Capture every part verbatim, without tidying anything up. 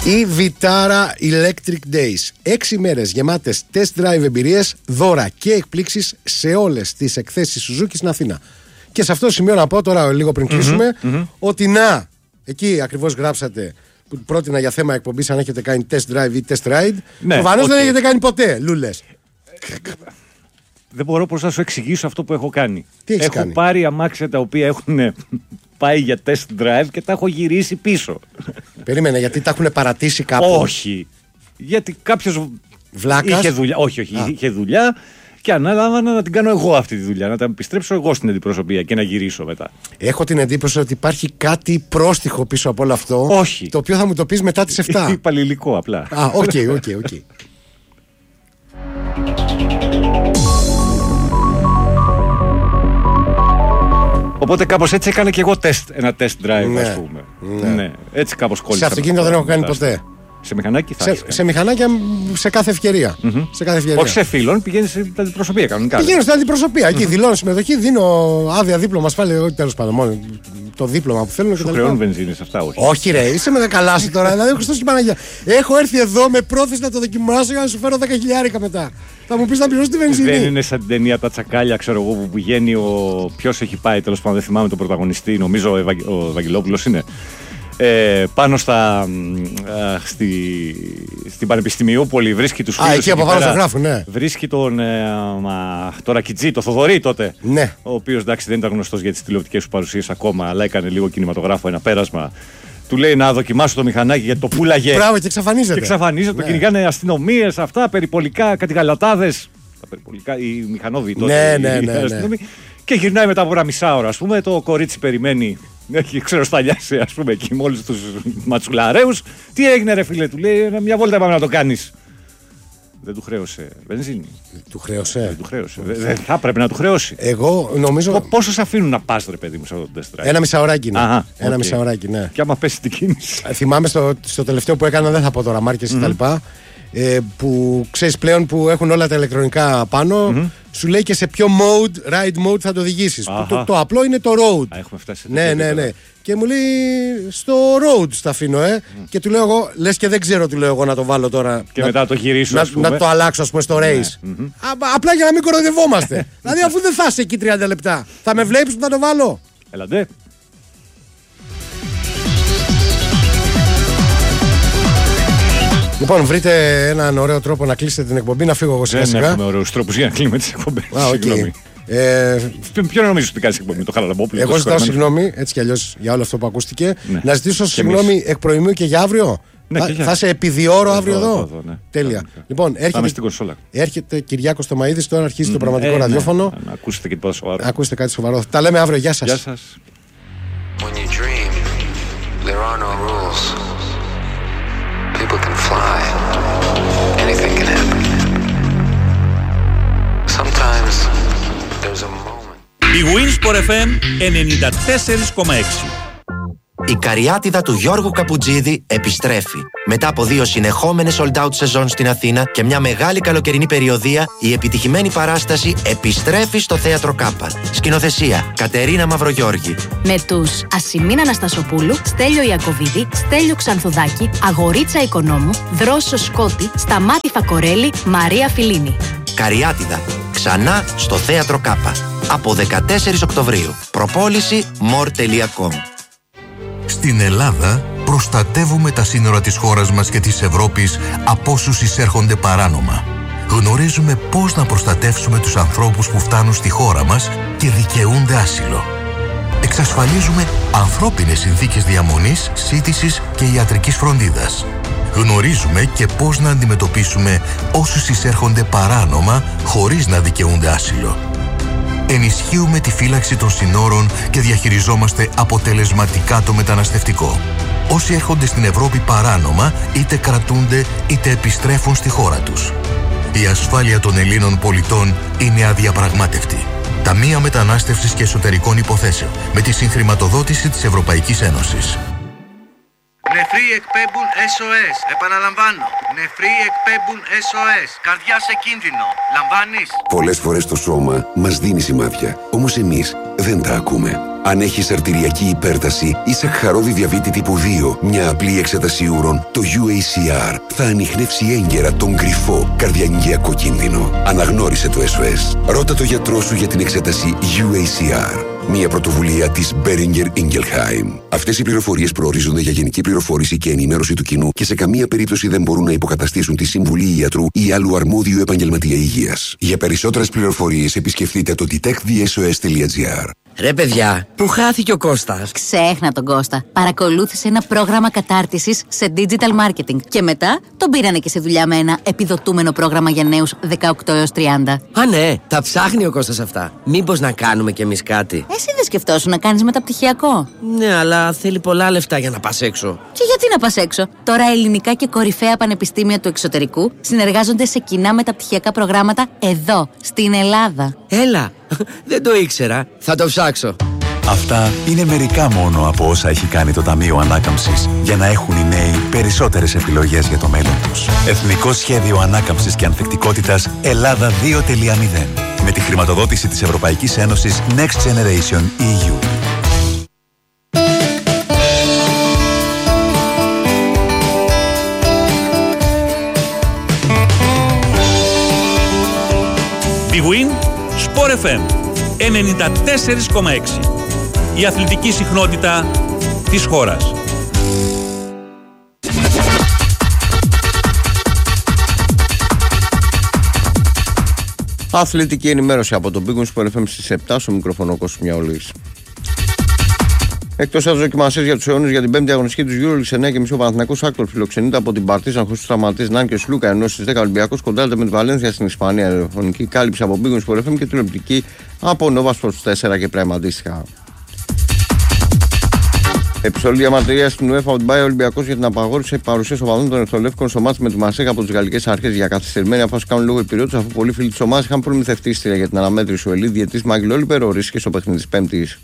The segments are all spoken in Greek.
Η Vitara Electric Days. Έξι μέρες γεμάτες test drive εμπειρίες, δώρα και εκπλήξεις σε όλες τις εκθέσεις Suzuki στην Αθήνα. Και σε αυτό το σημείο να πω τώρα, λίγο πριν κλείσουμε, mm-hmm, mm-hmm. ότι να, εκεί ακριβώς γράψατε που πρότεινα για θέμα εκπομπής αν έχετε κάνει test drive ή test ride. Ναι, προφανώς okay. δεν έχετε κάνει ποτέ, λούλες. Δεν μπορώ πώς να σου εξηγήσω αυτό που έχω κάνει. Τι έχεις έχω κάνει? πάρει αμάξια τα οποία έχουν πάει για test drive και τα έχω γυρίσει πίσω. Περίμενε, γιατί τα έχουν παρατήσει κάπου? Όχι. Γιατί κάποιος Βλάκας. είχε δουλειά. Όχι, όχι. Α. Είχε δουλειά και ανάλαβα να την κάνω εγώ αυτή τη δουλειά. Να τα επιστρέψω εγώ στην αντιπροσωπεία και να γυρίσω μετά. Έχω την εντύπωση ότι υπάρχει κάτι πρόστιχο πίσω από όλο αυτό. Όχι. Το οποίο θα μου το πεις μετά τις επτά. Υπαλληλικό απλά. Α, οκ, οκ, οκ. Οπότε κάπως έτσι έκανα και εγώ test, ένα test drive, ναι, ας πούμε. Ναι. Ναι. Έτσι κάπως κόλλησα. Σε αυτοκίνητο δεν έχω κάνει ποτέ. Σε μηχανάκι θα σε, σε μηχανάκια σε κάθε ευκαιρία. Mm-hmm. Σε κάθε ευκαιρία. Όχι σε φίλων, πηγαίνεις στην αντιπροσωπεία κανονικά. Πηγαίνω στην αντιπροσωπεία. Mm-hmm. Εκεί δηλώνω συμμετοχή, δίνω άδεια δίπλωμα ασφάλεια. Όχι τέλος πάντων, μόνο το δίπλωμα που θέλουν. Σου χρεώνουν βενζίνη σε αυτά, όχι? Όχι, ρε, είσαι με καλά σου τώρα. Δηλαδή, Χριστός και Παναγία. Έχω έρθει εδώ με πρόθεση να το δοκιμάσω για να σου φέρω δέκα χιλιάρικα μετά. Θα μου πεις να πληρώσεις τη βενζίνη. Δεν είναι σαν την ταινία Τα Τσακάλια, ξέρω εγώ, που πηγαίνει ο. Ποιος έχει πάει, τέλος πάντων, δεν θυμάμαι τον πρωταγωνιστή, νομίζω ο, Ευαγ... ο Ευαγγελόπουλος είναι. Ε, πάνω στα, α, στη, στην Πανεπιστημιούπολη βρίσκει τους φίλους. Α, εκεί από πάνω στο γράφουν, ναι. Βρίσκει τον ε, α, το Ρακιτζή, το Θοδωρή τότε. Ναι. Ο οποίος εντάξει δεν ήταν γνωστός για τις τηλεοπτικές σου παρουσίες ακόμα, αλλά έκανε λίγο κινηματογράφο, ένα πέρασμα. Του λέει να δοκιμάσω το μηχανάκι γιατί το πουλάγε. Μπράβο, και εξαφανίζεται. Και εξαφανίζεται, ναι. Το κυνηγάνε αστυνομίες, αυτά, περιπολικά, κάτι γαλατάδες. Τα περιπολικά, οι μηχανόβοι τότε. Ναι, ναι, ναι, ναι, ναι. Και γυρνάει μετά από ένα μισάωρο, ας πούμε, το κορίτσι περιμένει. Έχει ξεροσταλιάσει, ας πούμε, εκεί με όλους τους ματσουλαρέους. Τι έγινε, ρε φίλε, του λέει, μια βόλτα πάμε να το κάνεις. Δεν του χρέωσε βενζίνη. Του χρέωσε. Δεν του χρέωσε. Δεν θα πρέπει να του χρεώσει. Εγώ νομίζω. Πόσο σε αφήνουν να πας, ρε παιδί μου, σε αυτό το test drive? Ένα μισάωράκι, ναι. Αχα, Ένα okay. μισάωράκι, ναι. Και άμα πέσει την κίνηση. Θυμάμαι στο, στο τελευταίο που έκανα, δεν θα πω τώρα μάρκες mm-hmm. κτλ. Ε, που ξέρεις πλέον που έχουν όλα τα ηλεκτρονικά πάνω, mm-hmm. σου λέει και σε ποιο mode, ride mode θα το οδηγήσεις. Το, το απλό είναι το road. Α, έχουμε φτάσει. Ναι, ναι, ναι. Και μου λέει στο road στα αφήνω, ε. Mm. Και του λέω εγώ, λες και δεν ξέρω, του λέω εγώ να το βάλω τώρα. Και να, μετά το γυρίσω. Να, να το αλλάξω, ας πούμε, στο race. Ναι. Mm-hmm. Α, απλά για να μην κοροϊδευόμαστε. Δηλαδή, αφού δεν θα είσαι εκεί τριάντα λεπτά, θα με βλέπεις που θα το βάλω. Έλαντε. Λοιπόν, βρείτε έναν ωραίο τρόπο να κλείσετε την εκπομπή, να φύγω εγώ σιγά σιγά. Δεν έχουμε ωραίους τρόπους για να κλείνουμε τις εκπομπές. Συγγνώμη. Ε, Ποιο νομίζεις ότι κάνεις εκπομπή, το Χαραλαμπόπουλο? Εγώ ζητάω συγγνώμη, έτσι κι αλλιώς, για όλο αυτό που ακούστηκε. Ναι. Να ζητήσω συγγνώμη εκ προημίου και για αύριο. Ναι, θα, και για... θα είσαι επιδιώρο αύριο εδώ. εδώ, εδώ ναι. Τέλεια. Ναι. Λοιπόν, έρχεται, έρχεται Κυριάκος Τομαΐδης, τώρα αρχίζει mm, το πραγματικό ε, ραδιόφωνο. Ναι. Να ακούσετε και τίποτα σοβαρό. Ακούσετε κάτι σοβαρό. Τα λέμε αύριο. Γεια σας. Γεια σας. When you dream, there are no rules. People can fly. Anything can happen. Sometimes there's a moment. Η Winsport εφ εμ ενενήντα τέσσερα κόμμα έξι. Η Καριάτιδα του Γιώργου Καπουτζίδη επιστρέφει. Μετά από δύο συνεχόμενες sold out σεζόν στην Αθήνα και μια μεγάλη καλοκαιρινή περιοδεία, η επιτυχημένη παράσταση επιστρέφει στο Θέατρο Κάπα. Σκηνοθεσία Κατερίνα Μαυρογιώργη. Με τους Ασημίν Αναστασοπούλου, Στέλιο Ιακωβίδη, Στέλιο Ξανθουδάκη, Αγορίτσα Οικονόμου, Δρόσο Σκότη, Σταμάτη Φακορέλη, Μαρία Φιλίνη. Καριάτιδα. Ξανά στο Θέατρο Κάπα. Από δεκατέσσερις Οκτωβρίου. Προπόληση μορ τελεία κομ. Στην Ελλάδα προστατεύουμε τα σύνορα της χώρας μας και της Ευρώπης από όσους εισέρχονται παράνομα. Γνωρίζουμε πώς να προστατεύσουμε τους ανθρώπους που φτάνουν στη χώρα μας και δικαιούνται άσυλο. Εξασφαλίζουμε ανθρώπινες συνθήκες διαμονής, σύντησης και ιατρικής φροντίδας. Γνωρίζουμε και πώς να αντιμετωπίσουμε όσους εισέρχονται παράνομα χωρίς να δικαιούνται άσυλο. Ενισχύουμε τη φύλαξη των συνόρων και διαχειριζόμαστε αποτελεσματικά το μεταναστευτικό. Όσοι έρχονται στην Ευρώπη παράνομα, είτε κρατούνται είτε επιστρέφουν στη χώρα τους. Η ασφάλεια των Ελλήνων πολιτών είναι αδιαπραγμάτευτη. Ταμεία Μετανάστευσης και Εσωτερικών Υποθέσεων, με τη συγχρηματοδότηση της Ευρωπαϊκής Ένωσης. Νεφροί εκπέμπουν ες ο ες. Επαναλαμβάνω. Νεφροί εκπέμπουν ες ο ες. Καρδιά σε κίνδυνο. Λαμβάνεις? Πολλές φορές το σώμα μας δίνει σημάδια. Όμως εμείς δεν τα ακούμε. Αν έχεις αρτηριακή υπέρταση ή σαχαρόδι διαβήτη τύπου δύο, μια απλή εξέταση ούρων, το γιου έι σι αρ θα ανιχνεύσει έγκαιρα τον κρυφό καρδιαγγειακό κίνδυνο. Αναγνώρισε το ες ο ες. Ρώτα το γιατρό σου για την εξέταση γιου έι σι αρ. Μια πρωτοβουλία της Boehringer Ingelheim. Αυτές οι πληροφορίες προορίζονται για γενική πληροφόρηση και ενημέρωση του κοινού και σε καμία περίπτωση δεν μπορούν να υποκαταστήσουν τη συμβουλή ιατρού ή άλλου αρμόδιου επαγγελματία υγείας. Για περισσότερες πληροφορίες επισκεφτείτε το detect the s o s dot g r. Ρε παιδιά, πού χάθηκε ο Κώστας? Ξέχνα τον Κώστα. Παρακολούθησε ένα πρόγραμμα κατάρτισης σε digital marketing και μετά τον πήρανε και σε δουλειά με ένα επιδοτούμενο πρόγραμμα για νέους δεκαοκτώ έως τριάντα. Α, ναι, τα ψάχνει ο Κώστας αυτά. Μήπως να κάνουμε κι εμείς κάτι? Εσύ δεν σκεφτόσου να κάνεις μεταπτυχιακό? Ναι, αλλά θέλει πολλά λεφτά για να πας έξω. Και γιατί να πας έξω? Τώρα ελληνικά και κορυφαία πανεπιστήμια του εξωτερικού συνεργάζονται σε κοινά μεταπτυχιακά προγράμματα εδώ, στην Ελλάδα. Έλα, δεν το ήξερα. Θα το ψάξω. Αυτά είναι μερικά μόνο από όσα έχει κάνει το Ταμείο Ανάκαμψης για να έχουν οι νέοι περισσότερες επιλογές για το μέλλον τους. Εθνικό Σχέδιο Ανάκαμψης και Ανθεκτικότητας Ελλάδα δύο τελεία μηδέν με τη χρηματοδότηση της Ευρωπαϊκής Ένωσης Next Generation ι γιου. Big Win, Sport εφ εμ ενενήντα τέσσερα κόμμα έξι. Η αθλητική συχνότητα της χώρας. Αθλητική ενημέρωση από τον Big Win Sport εφ εμ στις επτά, στο μικρόφωνο Κώστας Μιαολής. Εκτός από τις δοκιμασίες για τους αιώνες για την πέμπτη αγωνιστική του EuroLeague σε εννιά και μισή ο Παναθηναϊκός Άκτορ φιλοξενείται από την Παρτίζαν χωρίς τους τραυματίες Νάν και Σλούκα, ενώ στις δέκα Ολυμπιακός κοντάρεται με τη Βαλένθια στην Ισπανία. Ραδιοφωνική κάλυψη από Big Win Sport εφ εμ και τηλεοπτική από Nova Sports τέσσερα και Prime αντίστοιχα. Επιστολή διαμαρτυρία στην UEFA ότι πάει ο Ολυμπιακός για την απαγόρευση παρουσίας οπαδών των Ερθολεύκων στο μάτς με τη Μαρσέγα από τις γαλλικές αρχές για καθυστερημένη απόφαση κάνουν λόγο οι πυραιώτες, αφού πολλοί φίλοι της ομάδας είχαν προμηθευτεί εισιτήρια για την αναμέτρηση. Ο Ελίτ διαιτητής Μάικλ Όλιβερ ορίστηκε στο παιχνίδι της Πέμπτης.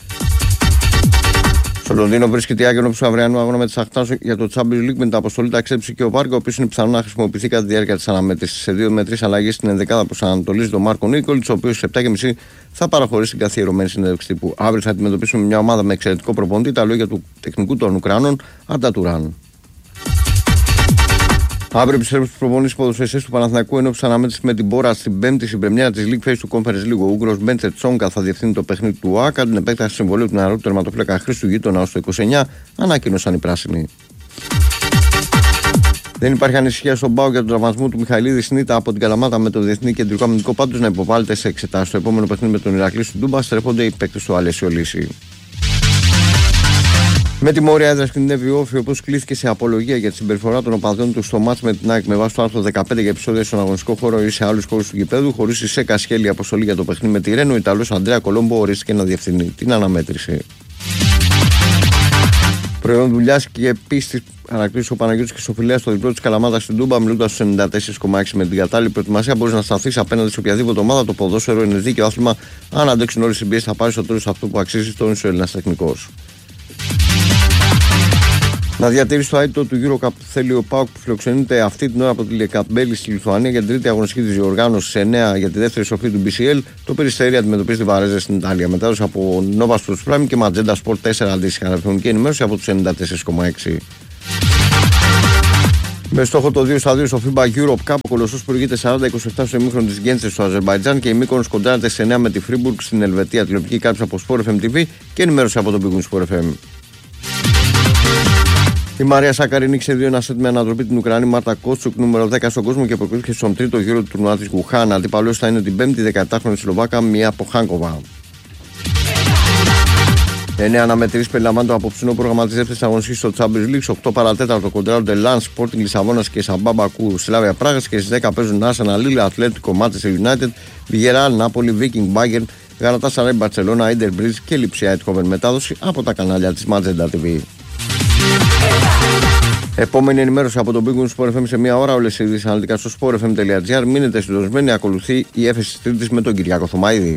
Στο Λονδίνο βρίσκεται η Άγιον του αυριανού αγώνα με τη Σαχτάρ για το Champions League με την αποστολή ταξίδεψη και ο Βάρκο, ο οποίος είναι πιθανό να χρησιμοποιηθεί κατά τη διάρκεια της αναμέτρησης. Σε δύο με τρεις αλλαγές στην ενδεκάδα προσανατολίζει τον Μάρκο Νίκολιτς, ο οποίος στις επτά και μισή θα παραχωρήσει την καθιερωμένη συνέντευξη τύπου. Αύριο θα αντιμετωπίσουμε μια ομάδα με εξαιρετικό προπονητή, τα λόγια του τεχνικού των Ουκρανών Αρτα Τουράν. Αύριο επιστρέφει στους προπονήσεις ποδοσφαιριστές του Παναθηναϊκού ενώ αναμέτρηση με την Μπόρα στην Πέμπτη στην πρεμιέρα της League Face του Conference League. Ο Ούγγρος Μπέντσερ Τσόγκα θα διευθύνει το παιχνίδι του ΟΑΚΑ. Την επέκταση συμβολίου του νεαρού τερματοφύλακα Χρήστου Γείτονα ως το είκοσι εννιά ανακοίνωσαν οι πράσινοι. Δεν υπάρχει ανησυχία στον ΠΑΟΚ για τον τραυματισμό του Μιχαηλίδη Σνίτα από την Καλαμάτα με το Διεθνή Κεντρικό Αμυντικό, πάντως να υποβάλλεται σε εξετάσεις. Στο επόμενο παιχνίδι με τον Ηρακλή του Ντούμπα στρέφονται οι παίκτες του Αλέσιο Λύση. Με τη Μόρια έδρα κινδυνεύει ο Όφη, όπως κλήθηκε σε απολογία για τη συμπεριφορά των οπαδών του στο μάτς με την ΑΕΚ με βάση το άρθρο δεκαπέντε για επεισόδια στον αγωνιστικό χώρο ή σε άλλους χώρους του γηπέδου, χωρίς η ΣΕΚΑ σχέλη αποστολή για το παιχνίδι με τη Ρένο. Ο Ιταλός Αντρέα Κολόμπο ορίστηκε να διευθυνεί την αναμέτρηση. Προϊόν δουλειά και πίστη ανακτήσει ο Παναγιώτης και Σοφιλέα στο διπλό τη Καλαμάτα στην Τούμπα, μιλώντας στους ενενήντα τέσσερα κόμμα έξι με την κατάλληλη προετοιμασία. Μπορεί να σταθεί απέναντι σε οποιαδήποτε ομάδα. Το ποδόσφαιρο είναι δίκαιο άθλημα. Αν αντέξουν όλες οι συμπιέσεις, θα πάρει στο τέλος αυτό που αξίζει στον ίσο Έλληνας τεχνικός. Να διατηρήσει το αίτητο του EuroCup θέλει ο ΠΑΟΚ που φιλοξενείται αυτή την ώρα από τη Λεκαμπέλη στη Λιθουανία για την τρίτη αγωνιστική της διοργάνωσης σε εννιά για τη δεύτερη σοφή του μπι σι ελ. Το Περιστέρι αντιμετωπίζει τη Βαρέζα στην Ιταλία. Μετάδοση από Nova Sports Prime και Magenta Sport τέσσερα αντίστοιχα. Ραδιοφωνική ενημέρωση από τους ενενήντα τέσσερα κόμμα έξι. Με στόχο το δύο στα δύο στο FIBA Europe Cup, ο Κολοσσός προηγείται σαράντα είκοσι επτά στο ημίχρονο της Γκέντσε στο Αζερμπαϊτζάν και η Μύκονος κοντράρεται σε εννιά με τη Φρίμπουργκ στην Ελβετία. Τηλεοπτική κάλυψη από Sport εφ εμ τι βι και ενημέρωση από τον Big Win Sport εφ εμ. Η Μαρία Σάκαρη νίκησε δύο ένα σετ με ανατροπή την Ουκρανή Μάρτα Κότσουκ, νούμερο δέκα στον κόσμο και προκρίθηκε στον τρίτο γύρο του τουρνουά της Γουχάν. Αντίπαλος θα είναι την πέμπτη δεκαεπτάχρονη Σλοβάκα Μία Ποχάνκοβα. εννέα αναμετρήσεις περιλαμβάνει το απόψινό πρόγραμμα της δεύτερης αγωνιστικής στο Champions League. οκτώ παρατέταρτο κοντράρονται Λαν, Sporting Λισαβόνας και Σαμπάμπα Κου Σλάβια Πράγας και στις δέκα παίζουν Arsenal, Λίλ, Ατλέτικο, Manchester United, Villarreal, Νάπολη, Viking, Bayern, Γαλατάσαράι, Μπαρτσελώνα, Ίντερ Μπριτζ και Λιψία Αιτχόβεν. Μετάδοση από τα κανάλια της Magenta τι βι. Επόμενη ενημέρωση από τον Big Win Sport εφ εμ σε μία ώρα. Όλες οι ειδήσεις αναλυτικά στο sport f m τελεία g r. Μείνετε συντονισμένοι, ακολουθεί η έφεση της Τρίτης με τον Κυριάκο Θωμαίδη.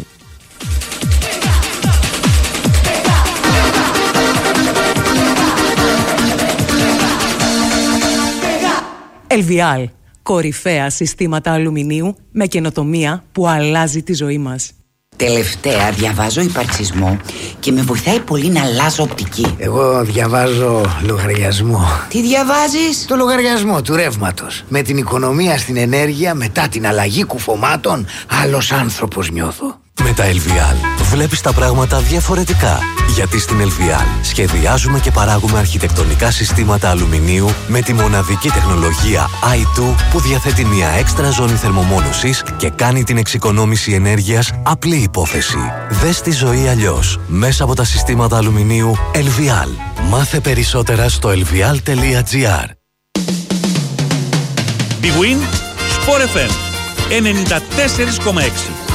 Ελβιάλ, κορυφαία συστήματα αλουμινίου με καινοτομία που αλλάζει τη ζωή μας. Τελευταία διαβάζω υπαρξισμό και με βοηθάει πολύ να αλλάζω οπτική. Εγώ διαβάζω λογαριασμό. Τι διαβάζεις? Το λογαριασμό του ρεύματος. Με την οικονομία στην ενέργεια, μετά την αλλαγή κουφωμάτων, άλλος άνθρωπος νιώθω. Με τα ελ βι ελ βλέπεις τα πράγματα διαφορετικά. Γιατί στην ελ βι ελ σχεδιάζουμε και παράγουμε αρχιτεκτονικά συστήματα αλουμινίου με τη μοναδική τεχνολογία άι τού που διαθέτει μια έξτρα ζώνη θερμομόνωσης και κάνει την εξοικονόμηση ενέργειας απλή υπόθεση. Δες τη ζωή αλλιώς μέσα από τα συστήματα αλουμινίου ελ βι ελ. Μάθε περισσότερα στο ελ βι ελ τελεία τζι άρ. Big Win, Sport εφ εμ ενενήντα τέσσερα κόμμα έξι.